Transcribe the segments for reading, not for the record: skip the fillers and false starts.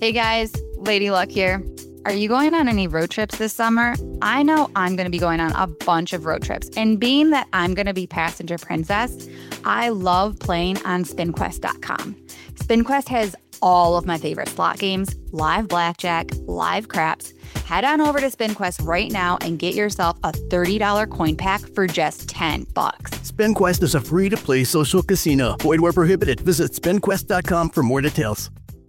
Hey guys, Lady Luck here. Are you going on any road trips this summer? I know I'm going to be going on a bunch of road trips. And being that I'm going to be passenger princess, I love playing on SpinQuest.com. SpinQuest has all of my favorite slot games, live blackjack, live craps. Head on over to SpinQuest right now and get yourself a $30 coin pack for just $10. SpinQuest is a free-to-play social casino. Void where prohibited. Visit SpinQuest.com for more details.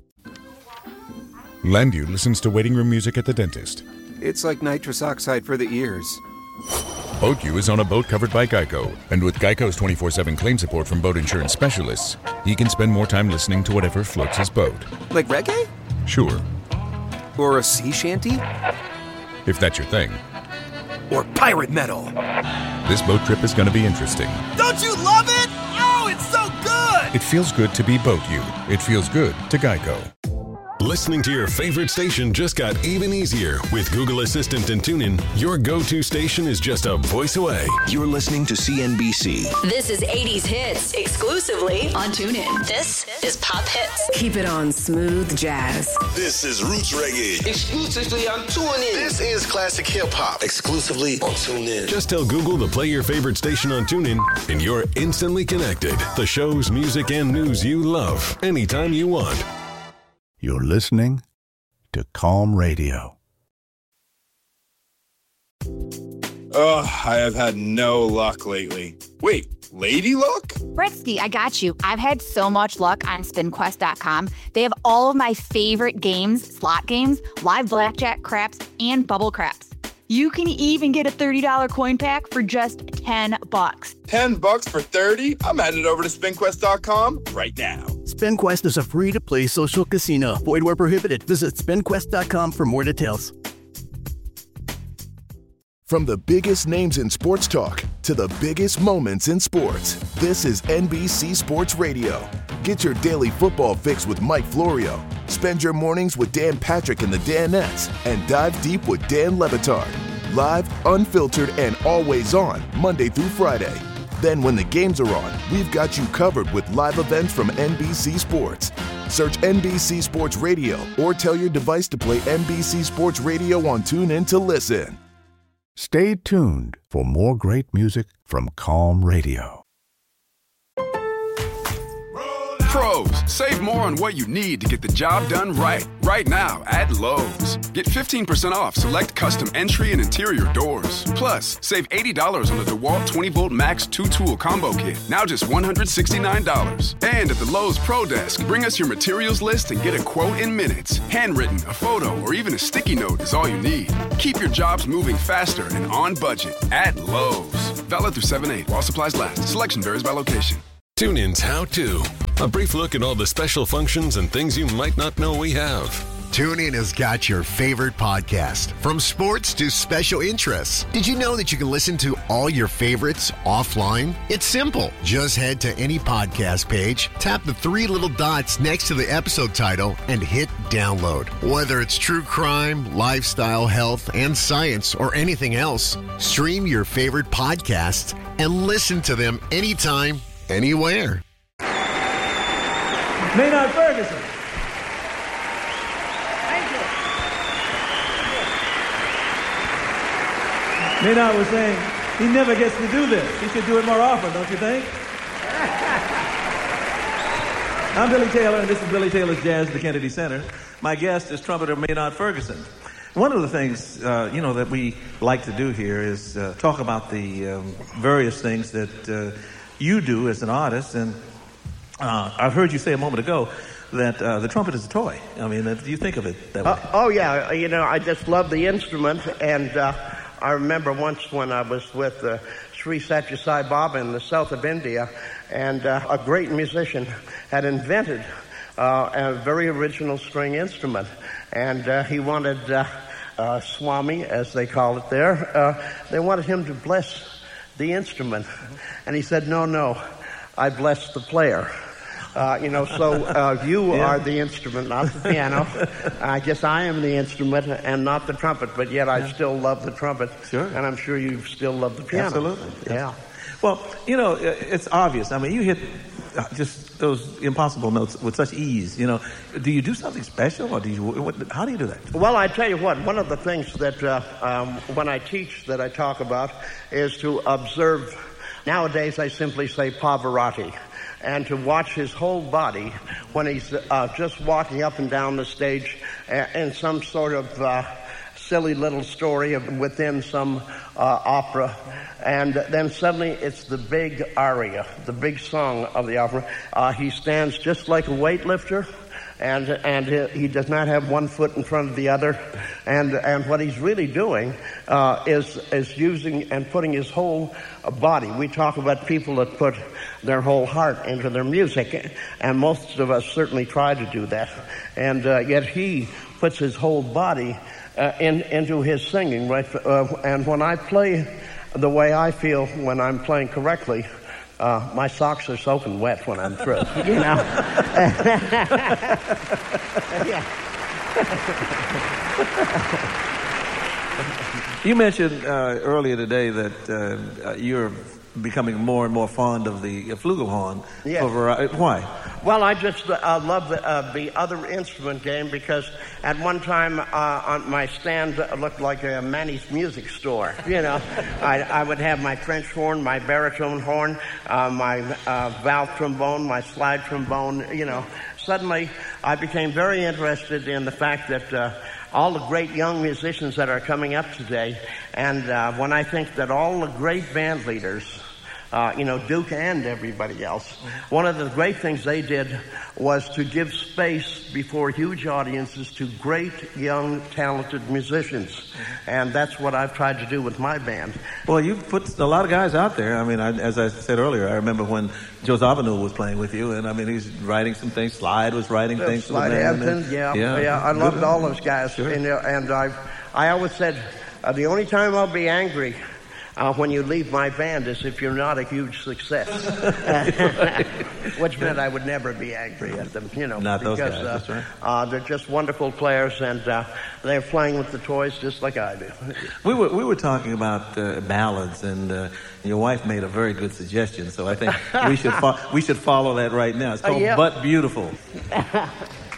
Landu listens to waiting room music at the dentist. It's like nitrous oxide for the ears. BoatU is on a boat covered by Geico. And with Geico's 24/7 claim support from boat insurance specialists, he can spend more time listening to whatever floats his boat. Like reggae? Sure. Or a sea shanty? If that's your thing. Or pirate metal? This boat trip is going to be interesting. Don't you love it? Oh, it's so good! It feels good to be BoatU. It feels good to Geico. Listening to your favorite station just got even easier. With Google Assistant and TuneIn, your go-to station is just a voice away. You're listening to CNBC. This is 80s Hits, exclusively on TuneIn. This is Pop Hits. Keep it on smooth jazz. This is Roots Reggae, exclusively on TuneIn. This is Classic Hip Hop, exclusively on TuneIn. Just tell Google to play your favorite station on TuneIn, and you're instantly connected. The shows, music, and news you love, anytime you want. You're listening to Calm Radio. Oh, I have had no luck lately. Wait, Lady Luck? Britsky, I got you. I've had so much luck on SpinQuest.com. They have all of my favorite games, slot games, live blackjack, craps, and bubble craps. You can even get a $30 coin pack for just $10. $10 for 30? I'm headed over to SpinQuest.com right now. SpinQuest is a free-to-play social casino. Void where prohibited. Visit SpinQuest.com for more details. From the biggest names in sports talk to the biggest moments in sports, this is NBC Sports Radio. Get your daily football fix with Mike Florio. Spend your mornings with Dan Patrick and the Danettes, and dive deep with Dan Le Batard. Live, unfiltered, and always on, Monday through Friday. Then when the games are on, we've got you covered with live events from NBC Sports. Search NBC Sports Radio or tell your device to play NBC Sports Radio on TuneIn to listen. Stay tuned for more great music from Calm Radio. Pros, save more on what you need to get the job done right. Right now at Lowe's. Get 15% off select custom entry and interior doors. Plus, save $80 on the DeWalt 20-volt Max 2-tool combo kit. Now just $169. And at the Lowe's Pro Desk, bring us your materials list and get a quote in minutes. Handwritten, a photo, or even a sticky note is all you need. Keep your jobs moving faster and on budget at Lowe's. Valid through 7/8 while supplies last. Selection varies by location. TuneIn's How To. A brief look at all the special functions and things you might not know we have. TuneIn has got your favorite podcast, from sports to special interests. Did you know that you can listen to all your favorites offline? It's simple. Just head to any podcast page, tap the 3 little dots next to the episode title, and hit download. Whether it's true crime, lifestyle, health, and science, or anything else, stream your favorite podcasts and listen to them anytime, anywhere. Maynard Ferguson. Thank you. Maynard was saying he never gets to do this. He should do it more often, don't you think? I'm Billy Taylor, and this is Billy Taylor's Jazz at the Kennedy Center. My guest is trumpeter Maynard Ferguson. One of the things, that we like to do here is talk about the various things that you do as an artist. And I've heard you say a moment ago that the trumpet is a toy. I mean, do you think of it that way? Oh, yeah. I just love the instrument. And I remember once when I was with Sri Satya Sai Baba in the south of India, and a great musician had invented a very original string instrument. And he wanted Swami, as they call it there, they wanted him to bless the instrument. And he said, no, I bless the player. You are the instrument, not the piano. I guess I am the instrument and not the trumpet, but yet I still love the trumpet. Sure. And I'm sure you still love the piano. Absolutely. Yeah. Well, it's obvious. I mean, you hit just those impossible notes with such ease. You know, do you do something special, or how do you do that? Well, I tell you what. One of the things that when I teach that I talk about is to observe. Nowadays, I simply say Pavarotti, and to watch his whole body when he's just walking up and down the stage in some sort of silly little story within some opera, and then suddenly it's the big aria, the big song of the opera. He stands just like a weightlifter, and he does not have one foot in front of the other, and what he's really doing is using and putting his whole body. We talk about people that put their whole heart into their music, and most of us certainly try to do that, and yet he puts his whole body into his singing, right? And when I play the way I feel when I'm playing correctly, my socks are soaking wet when I'm through, you know. You mentioned earlier today that you're becoming more and more fond of the flugelhorn. Yes. Why? Well, I just love the other instrument game because at one time on my stand looked like a Manny's music store. You know, I would have my French horn, my baritone horn, my valve trombone, my slide trombone. You know, suddenly I became very interested in the fact that all the great young musicians that are coming up today, and when I think that all the great band leaders, Duke and everybody else, one of the great things they did was to give space before huge audiences to great, young, talented musicians. And that's what I've tried to do with my band. Well, you've put a lot of guys out there. I mean, as I said earlier, I remember when Joe Zawinul was playing with you, and I mean, he's writing some things. Slide was writing things. Slide Hampton, yeah. I loved all those guys. Sure. And I always said, the only time I'll be angry when you leave my band is if you're not a huge success. Which meant I would never be angry at them, Not because those guys, that's right. They're just wonderful players, and they're playing with the toys just like I do. We were talking about ballads, and your wife made a very good suggestion, so I think we should follow that right now. It's called But Beautiful.